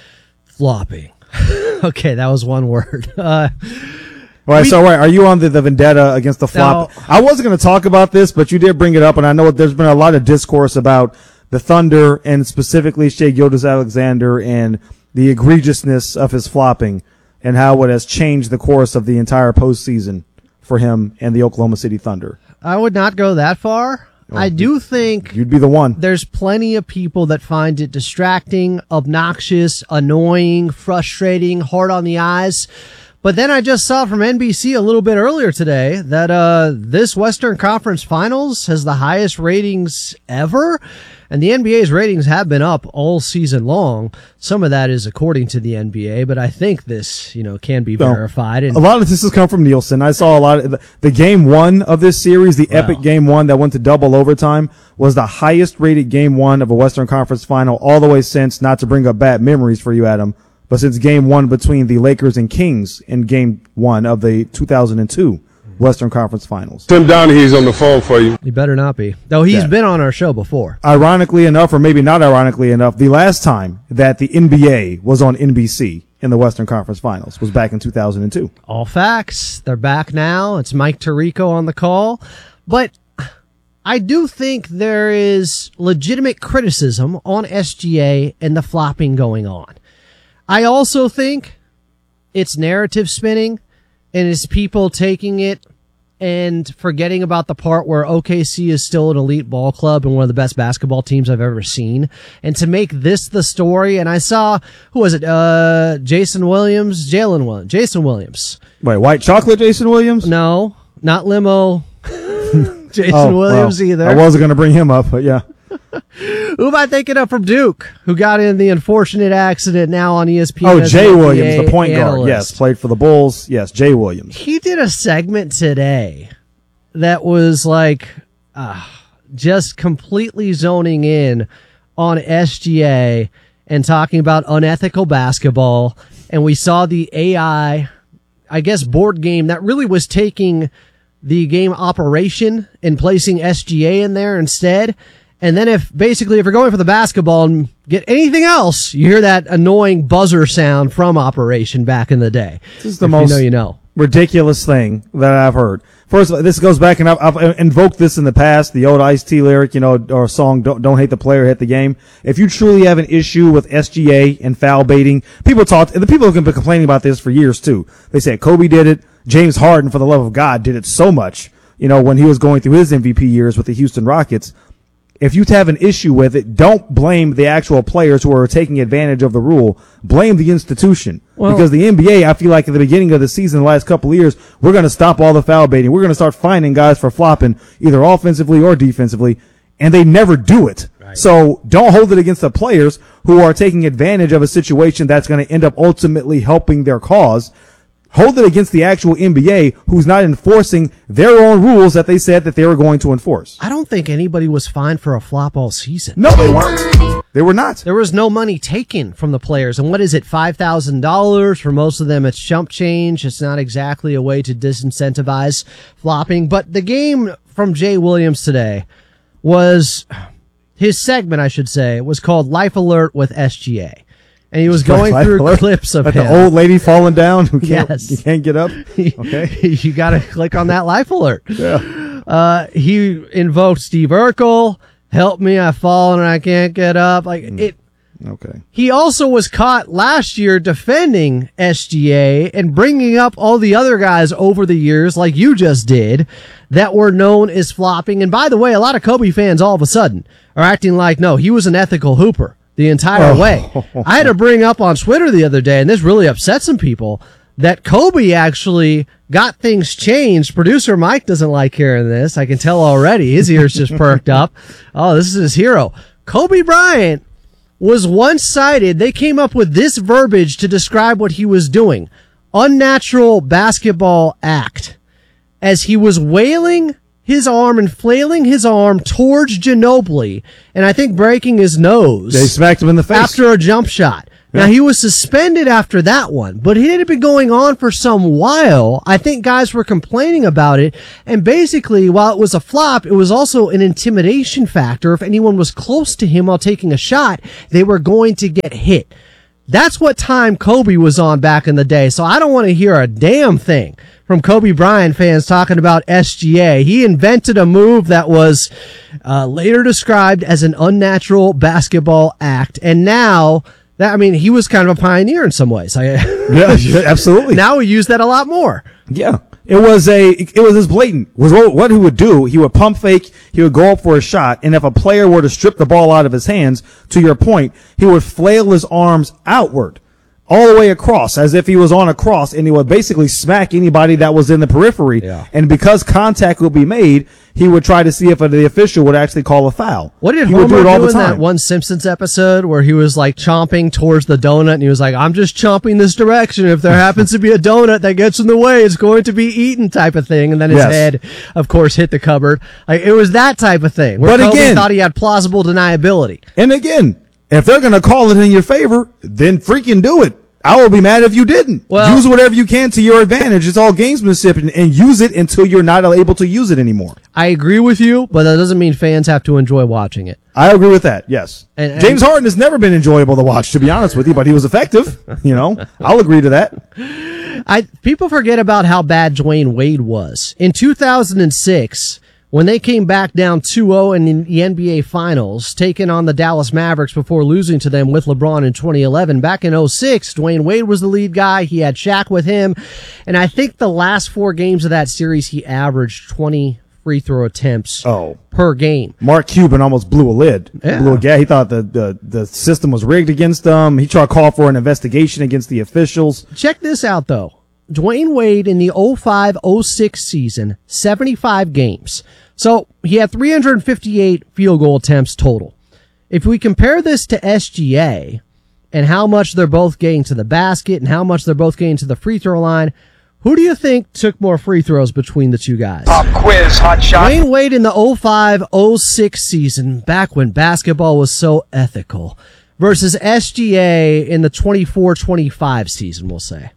Flopping. Okay, that was one word. All right, so are you on the vendetta against the flop? No. I wasn't going to talk about this, but you did bring it up, and I know there's been a lot of discourse about the Thunder and specifically Shai Gilgeous-Alexander and the egregiousness of his flopping and how it has changed the course of the entire postseason for him and the Oklahoma City Thunder. I would not go that far. I do think you'd be the one. There's plenty of people that find it distracting, obnoxious, annoying, frustrating, hard on the eyes. But then I just saw from NBC a little bit earlier today that this Western Conference Finals has the highest ratings ever. And the NBA's ratings have been up all season long. Some of that is according to the NBA, but I think this, can be verified. And a lot of this has come from Nielsen. I saw a lot of the game 1 of this series, the epic game 1 that went to double overtime, was the highest rated game 1 of a Western Conference Final all the way since, not to bring up bad memories for you, Adam, but since game 1 between the Lakers and Kings in game 1 of the 2002 Western Conference Finals. Tim Donaghy's on the phone for you. He better not be. Though he's been on our show before. Ironically enough, or maybe not ironically enough, the last time that the NBA was on NBC in the Western Conference Finals was back in 2002. All facts. They're back now. It's Mike Tirico on the call. But I do think there is legitimate criticism on SGA and the flopping going on. I also think it's narrative spinning and it's people taking it and forgetting about the part where OKC is still an elite ball club and one of the best basketball teams I've ever seen. And to make this the story, and I saw, who was it? Jason Williams. Wait, white chocolate Jason Williams? No, not limo Jason Williams either. I wasn't going to bring him up, but yeah. Who am I thinking of from Duke, who got in the unfortunate accident now on ESPN? Oh, Jay Williams, the point guard. Yes, played for the Bulls. Yes, Jay Williams. He did a segment today that was like just completely zoning in on SGA and talking about unethical basketball. And we saw the AI, I guess, board game that really was taking the game operation and placing SGA in there instead. And then if you're going for the basketball and get anything else, you hear that annoying buzzer sound from Operation back in the day. This is the most ridiculous thing that I've heard. First of all, this goes back, and I've invoked this in the past, the old Ice-T lyric, or song, don't hate the player, hate the game. If you truly have an issue with SGA and foul baiting, the people have been complaining about this for years too. They said Kobe did it. James Harden, for the love of God, did it so much, when he was going through his MVP years with the Houston Rockets. If you have an issue with it, don't blame the actual players who are taking advantage of the rule. Blame the institution. Because the NBA, I feel like at the beginning of the season, the last couple of years, we're going to stop all the foul baiting. We're going to start finding guys for flopping, either offensively or defensively, and they never do it. Right. So don't hold it against the players who are taking advantage of a situation that's going to end up ultimately helping their cause. Hold it against the actual NBA who's not enforcing their own rules that they said that they were going to enforce. I don't think anybody was fined for a flop all season. No, they weren't. They were not. There was no money taken from the players. And what is it, $5,000? For most of them, it's chump change. It's not exactly a way to disincentivize flopping. But the game from Jay Williams today was, his segment, I should say, was called Life Alert with SGA. And he was going through clips of like him. The old lady falling down who can't get up. Okay. You got to click on that life alert. Yeah. He invoked Steve Urkel. Help me, I've fallen and I can't get up. Like it. Okay. He also was caught last year defending SGA and bringing up all the other guys over the years, like you just did, that were known as flopping. And by the way, a lot of Kobe fans all of a sudden are acting like, no, he was an ethical hooper the entire way. I had to bring up on Twitter the other day, and this really upset some people, that Kobe actually got things changed. Producer Mike doesn't like hearing this. I can tell already. His ears just perked up. Oh, this is his hero. Kobe Bryant was once cited. They came up with this verbiage to describe what he was doing. Unnatural basketball act. As he was wailing his arm and flailing his arm towards Ginobili, and I think breaking his nose. They smacked him in the face. After a jump shot. Now, he was suspended after that one, but it had been going on for some while. I think guys were complaining about it, and basically, while it was a flop, it was also an intimidation factor. If anyone was close to him while taking a shot, they were going to get hit. That's what time Kobe was on back in the day, so I don't want to hear a damn thing from Kobe Bryant fans talking about SGA. He invented a move that was later described as an unnatural basketball act, and now... he was kind of a pioneer in some ways. Yeah, absolutely. Now we use that a lot more. Yeah. It was as blatant. What he would do, he would pump fake, he would go up for a shot, and if a player were to strip the ball out of his hands, to your point, he would flail his arms outward, all the way across, as if he was on a cross, and he would basically smack anybody that was in the periphery. Yeah. And because contact would be made, he would try to see if the official would actually call a foul. What did he Homer would do it all do the in time. that one Simpsons episode where he was like chomping towards the donut, and he was like, I'm just chomping this direction. If there happens to be a donut that gets in the way, it's going to be eaten, type of thing. And then his head, of course, hit the cupboard. It was that type of thing where Kobe thought he had plausible deniability. And again, if they're going to call it in your favor, then freaking do it. I will be mad if you didn't. Well, use whatever you can to your advantage. It's all gamesmanship, and use it until you're not able to use it anymore. I agree with you, but that doesn't mean fans have to enjoy watching it. I agree with that, yes. And James Harden has never been enjoyable to watch, to be honest with you, but he was effective. I'll agree to that. People forget about how bad Dwayne Wade was. In 2006, when they came back down 2-0 in the NBA Finals, taking on the Dallas Mavericks before losing to them with LeBron in 2011. Back in 2006, Dwayne Wade was the lead guy. He had Shaq with him. And I think the last 4 games of that series, he averaged 20 free throw attempts per game. Mark Cuban almost blew a lid. Yeah. He thought the system was rigged against them. He tried to call for an investigation against the officials. Check this out, though. Dwayne Wade in the 05-06 season, 75 games. So he had 358 field goal attempts total. If we compare this to SGA and how much they're both getting to the basket and how much they're both getting to the free throw line, who do you think took more free throws between the two guys? Pop quiz, hot shot. Dwayne Wade in the 05-06 season, back when basketball was so ethical, versus SGA in the 24-25 season, we'll say.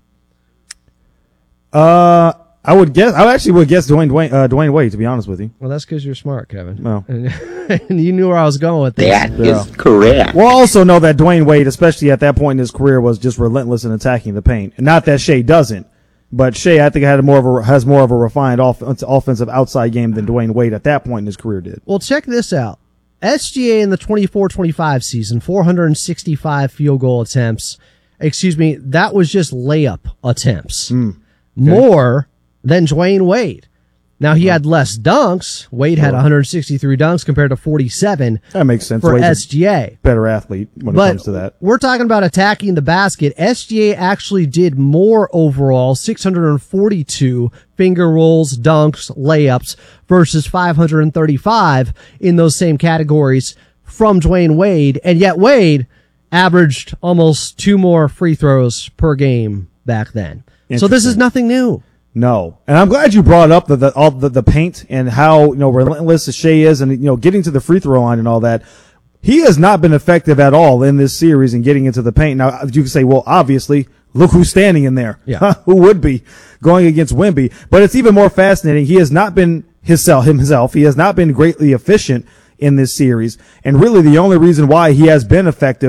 I actually would guess Dwayne Wade, to be honest with you. Well, that's because you're smart, Kevin. No. And you knew where I was going with this. That is correct. We'll also know that Dwayne Wade, especially at that point in his career, was just relentless in attacking the paint. And not that Shea doesn't, but Shea, I think, has more of a refined offensive outside game than Dwayne Wade at that point in his career did. Well, check this out. SGA in the 24-25 season, 465 field goal attempts. Excuse me, that was just layup attempts. Okay. More than Dwayne Wade. Now, he had less dunks. Wade had 163 dunks compared to 47. That makes sense. For Wade's SGA. Better athlete when it comes to that. We're talking about attacking the basket. SGA actually did more overall, 642 finger rolls, dunks, layups versus 535 in those same categories from Dwayne Wade. And yet Wade averaged almost 2 more free throws per game back then. So this is nothing new. No. And I'm glad you brought up the paint and how, relentless Shea is and, getting to the free throw line and all that. He has not been effective at all in this series in getting into the paint. Now, you can say, well, obviously, look who's standing in there. Yeah. Who would be going against Wemby? But it's even more fascinating. He has not been himself. He has not been greatly efficient in this series. And really the only reason why he has been effective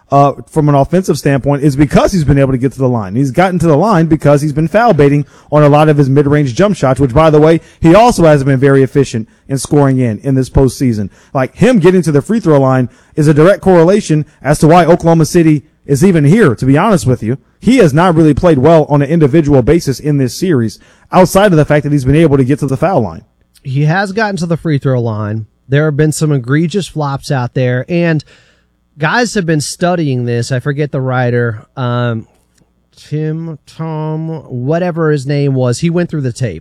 from an offensive standpoint is because he's been able to get to the line. He's gotten to the line because he's been foul baiting on a lot of his mid-range jump shots, which, by the way, he also hasn't been very efficient in scoring in this postseason. Like, him getting to the free throw line is a direct correlation as to why Oklahoma City is even here, to be honest with you. He has not really played well on an individual basis in this series, outside of the fact that he's been able to get to the foul line. He has gotten to the free throw line. There have been some egregious flops out there, and guys have been studying this. I forget the writer, Tom, whatever his name was. He went through the tape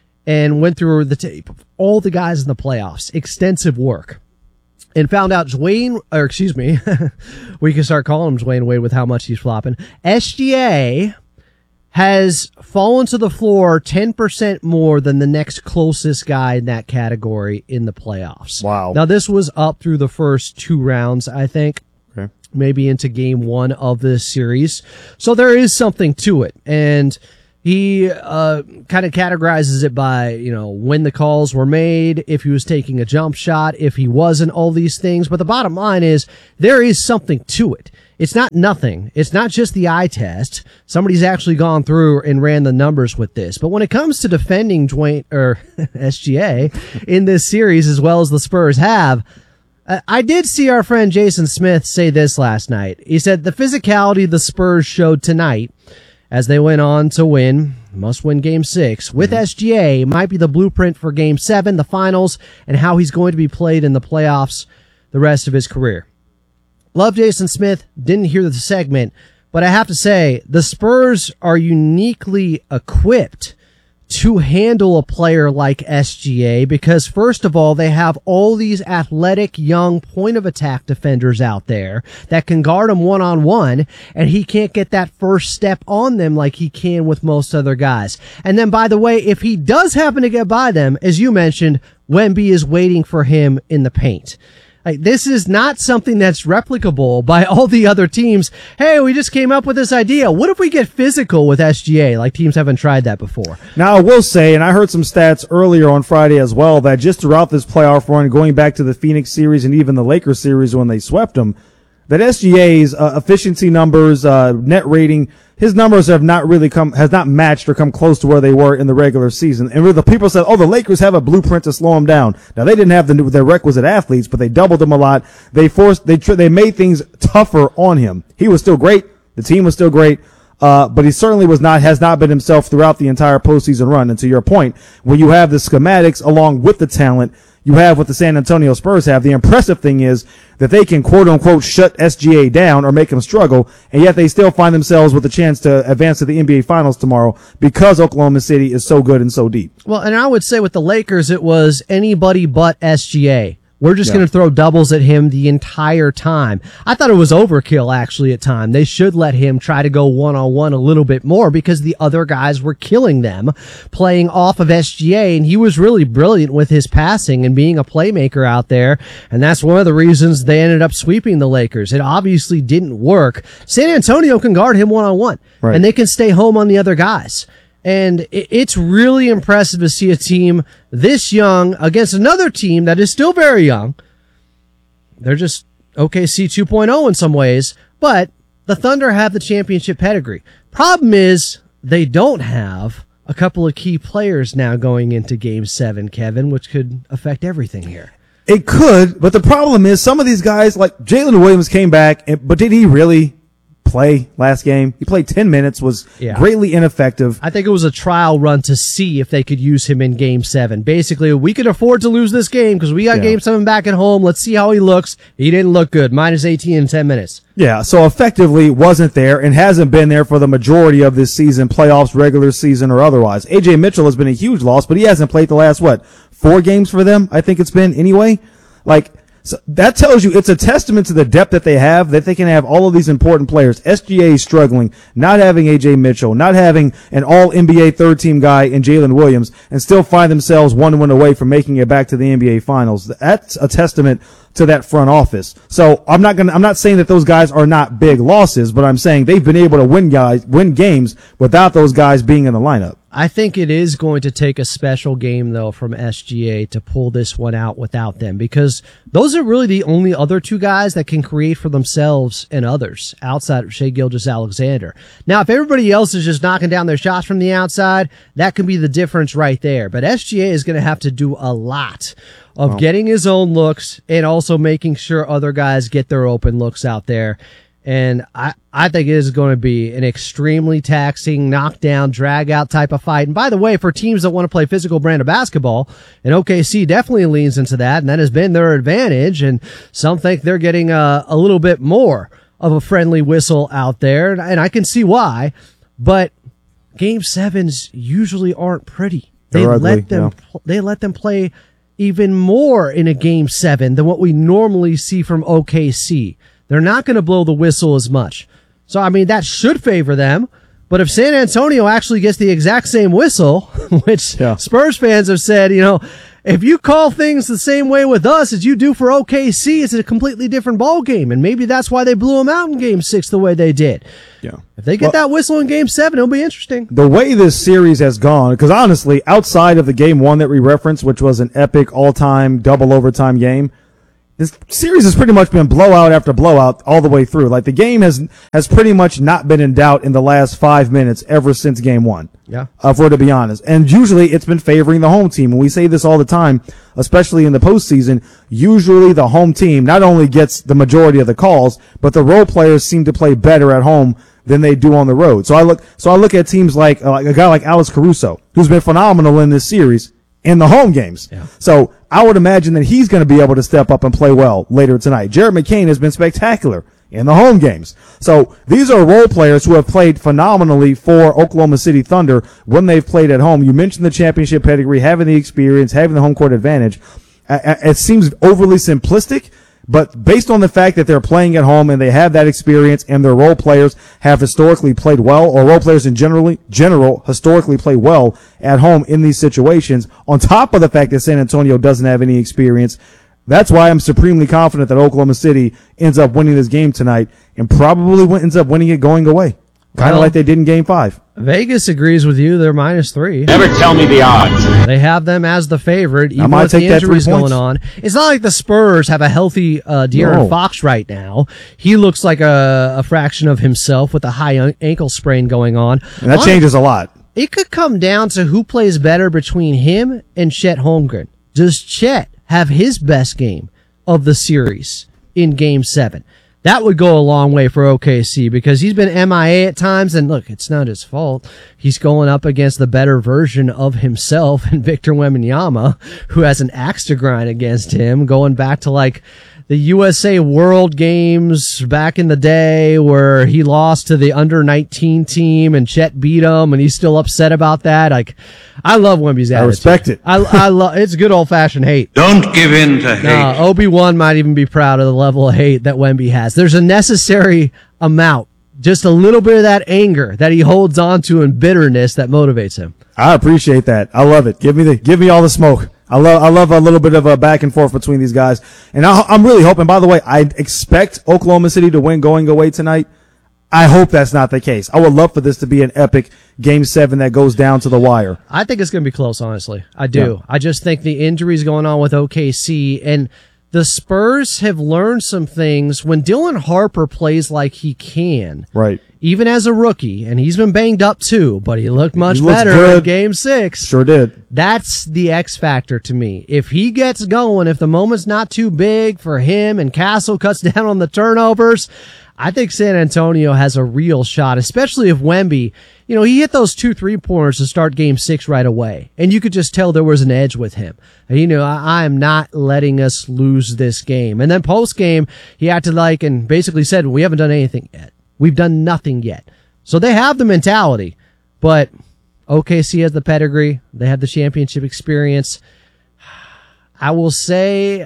of all the guys in the playoffs, extensive work, and found out we can start calling him Dwayne Wade with how much he's flopping. SGA has fallen to the floor 10% more than the next closest guy in that category in the playoffs. Wow. Now, this was up through the first 2 rounds, I think. Okay. Maybe into game 1 of this series. So there is something to it. And he kind of categorizes it by, when the calls were made, if he was taking a jump shot, if he wasn't, all these things. But the bottom line is there is something to it. It's not nothing. It's not just the eye test. Somebody's actually gone through and ran the numbers with this. But when it comes to defending SGA in this series, as well as the Spurs have, I did see our friend Jason Smith say this last night. He said the physicality the Spurs showed tonight as they went on to must-win Game 6 with SGA might be the blueprint for Game 7, the finals, and how he's going to be played in the playoffs the rest of his career. Love Jason Smith, didn't hear the segment, but I have to say, the Spurs are uniquely equipped to handle a player like SGA because, first of all, they have all these athletic, young point-of-attack defenders out there that can guard him one-on-one, and he can't get that first step on them like he can with most other guys. And then, by the way, if he does happen to get by them, as you mentioned, Wemby is waiting for him in the paint. This is not something that's replicable by all the other teams. Hey, we just came up with this idea. What if we get physical with SGA? Like, teams haven't tried that before. Now, I will say, and I heard some stats earlier on Friday as well, that just throughout this playoff run, going back to the Phoenix series and even the Lakers series when they swept them, that SGA's efficiency numbers, net rating, his numbers has not matched or come close to where they were in the regular season. And the people said, the Lakers have a blueprint to slow him down. Now, they didn't have their requisite athletes, but they doubled him a lot. They made things tougher on him. He was still great. The team was still great. But he certainly has not been himself throughout the entire postseason run. And to your point, when you have the schematics along with the talent you have what the San Antonio Spurs have, the impressive thing is that they can quote-unquote shut SGA down or make him struggle, and yet they still find themselves with a chance to advance to the NBA Finals tomorrow because Oklahoma City is so good and so deep. Well, and I would say with the Lakers, it was anybody but SGA. We're just going to throw doubles at him the entire time. I thought it was overkill, actually, at time. They should let him try to go one-on-one a little bit more because the other guys were killing them, playing off of SGA, and he was really brilliant with his passing and being a playmaker out there, and that's one of the reasons they ended up sweeping the Lakers. It obviously didn't work. San Antonio can guard him one-on-one, and they can stay home on the other guys. And it's really impressive to see a team this young against another team that is still very young. They're just OKC 2.0 in some ways, but the Thunder have the championship pedigree. Problem is they don't have a couple of key players now going into Game 7, Kevin, which could affect everything here. It could, but the problem is some of these guys, like Jalen Williams came back, but did he really play last game? He played 10 minutes, was greatly ineffective. I think it was a trial run to see if they could use him in Game 7. Basically, we could afford to lose this game because we got Game 7 back at home. Let's see how he looks. He didn't look good. Minus 18 in 10 minutes. Yeah, so effectively wasn't there and hasn't been there for the majority of this season, playoffs, regular season, or otherwise. A.J. Mitchell has been a huge loss, but he hasn't played the last, 4 games for them? I think it's been anyway. So that tells you it's a testament to the depth that they have, that they can have all of these important players. SGA is struggling, not having A.J. Mitchell, not having an all-NBA third-team guy in Jalen Williams, and still find themselves 1 win away from making it back to the NBA Finals. That's a testament to that front office. So I'm not saying that those guys are not big losses, but I'm saying they've been able to win games without those guys being in the lineup. I think it is going to take a special game, though, from SGA to pull this one out without them, because those are really the only other two guys that can create for themselves and others outside of Shai Gilgeous-Alexander. Now, if everybody else is just knocking down their shots from the outside, that can be the difference right there. But SGA is going to have to do a lot of getting his own looks and also making sure other guys get their open looks out there. And I think it is going to be an extremely taxing, knockdown, drag-out type of fight. And by the way, for teams that want to play physical brand of basketball, and OKC definitely leans into that, and that has been their advantage. And some think they're getting a little bit more of a friendly whistle out there, and I can see why. But Game 7s usually aren't pretty. They let them play even more in a Game 7 than what we normally see from OKC. They're not going to blow the whistle as much. So, I mean, that should favor them. But if San Antonio actually gets the exact same whistle, which Spurs fans have said, if you call things the same way with us as you do for OKC, it's a completely different ball game. And maybe that's why they blew them out in Game 6 the way they did. Yeah. If they get that whistle in Game 7, it'll be interesting. The way this series has gone, because honestly, outside of the Game 1 that we referenced, which was an epic all-time double overtime game, this series has pretty much been blowout after blowout all the way through. Like, the game has pretty much not been in doubt in the last 5 minutes ever since Game 1. Yeah. For to be honest. And usually it's been favoring the home team. And we say this all the time, especially in the postseason. Usually the home team not only gets the majority of the calls, but the role players seem to play better at home than they do on the road. So I look at teams like a guy like Alex Caruso, who's been phenomenal in this series in the home games. Yeah. So I would imagine that he's going to be able to step up and play well later tonight. Jared McCain has been spectacular in the home games. So these are role players who have played phenomenally for Oklahoma City Thunder when they've played at home. You mentioned the championship pedigree, having the experience, having the home court advantage. It seems overly simplistic, but based on the fact that they're playing at home and they have that experience and their role players have historically played well, or role players in general historically play well at home in these situations, on top of the fact that San Antonio doesn't have any experience, that's why I'm supremely confident that Oklahoma City ends up winning this game tonight and probably ends up winning it going away. Kind of like they did in Game 5. Vegas agrees with you. They're -3. Never tell me the odds. They have them as the favorite, even with the injuries going on. It's not like the Spurs have a healthy De'Aaron Fox right now. He looks like a fraction of himself with a high ankle sprain going on. And that changes a lot. It could come down to who plays better between him and Chet Holmgren. Does Chet have his best game of the series in Game 7? That would go a long way for OKC because he's been MIA at times, and look, it's not his fault. He's going up against the better version of himself and Victor Wembanyama, who has an axe to grind against him, going back to like the USA World Games back in the day where he lost to the under-19 team and Chet beat him, and he's still upset about that. Like, I love Wemby's attitude. I respect it. I love it's good old-fashioned hate. Don't give in to hate. Obi-Wan might even be proud of the level of hate that Wemby has. There's a necessary amount, just a little bit of that anger that he holds on to and bitterness that motivates him. I appreciate that. I love it. Give me all the smoke. I love a little bit of a back and forth between these guys. And I'm really hoping, by the way, I expect Oklahoma City to win going away tonight. I hope that's not the case. I would love for this to be an epic Game 7 that goes down to the wire. I think it's going to be close, honestly. I do. Yeah. I just think the injuries going on with OKC and the Spurs have learned some things when Dylan Harper plays like he can. Right. Even as a rookie, and he's been banged up too, but he looked much better in Game 6. Sure did. That's the X factor to me. If he gets going, if the moment's not too big for him and Castle cuts down on the turnovers, I think San Antonio has a real shot, especially if Wemby, he hit those 2 3-pointers to start Game 6 right away. And you could just tell there was an edge with him. I am not letting us lose this game. And then post-game, he acted like and basically said, we haven't done anything yet. We've done nothing yet. So they have the mentality, but OKC has the pedigree. They have the championship experience. I will say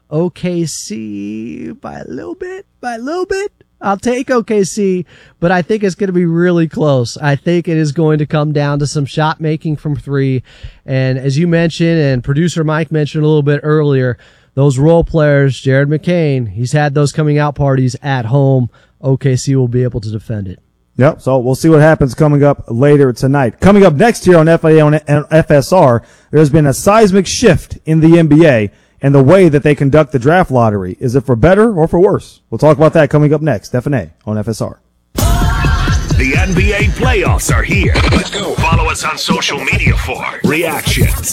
OKC by a little bit. I'll take OKC, but I think it's going to be really close. I think it is going to come down to some shot making from 3. And as you mentioned, and producer Mike mentioned a little bit earlier, those role players, Jared McCain, he's had those coming out parties at home. OKC will be able to defend it. Yep, so we'll see what happens coming up later tonight. Coming up next here on FAA and FSR, there's been a seismic shift in the NBA and the way that they conduct the draft lottery. Is it for better or for worse? We'll talk about that coming up next. FNA on FSR. The NBA playoffs are here. Let's go. Follow us on social media for reactions.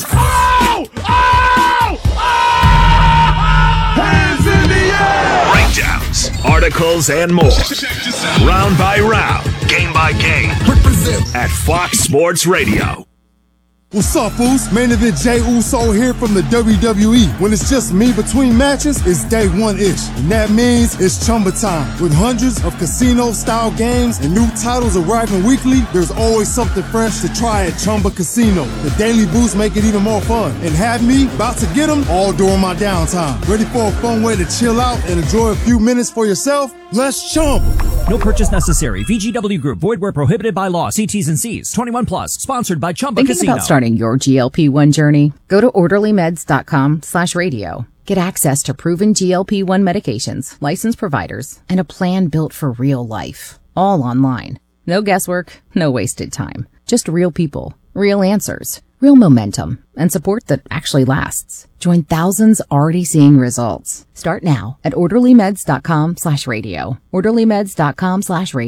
Hands in the air! Breakdowns, articles, and more. Round by round, game by game. Represent at Fox Sports Radio. What's up, fools? Main event Jey Uso here from the WWE. When it's just me between matches, it's day one-ish. And that means it's Chumba time. With hundreds of casino-style games and new titles arriving weekly, there's always something fresh to try at Chumba Casino. The daily boosts make it even more fun. And have me about to get them all during my downtime. Ready for a fun way to chill out and enjoy a few minutes for yourself? Let's Chumba. No purchase necessary. VGW Group. Void where prohibited by law. See T's and C's. 21 plus. Sponsored by Chumba Thinking Casino. About starting your GLP-1 journey? Go to orderlymeds.com/radio. Get access to proven GLP-1 medications, licensed providers, and a plan built for real life. All online. No guesswork, no wasted time. Just real people, real answers, real momentum, and support that actually lasts. Join thousands already seeing results. Start now at orderlymeds.com/radio. orderlymeds.com/radio.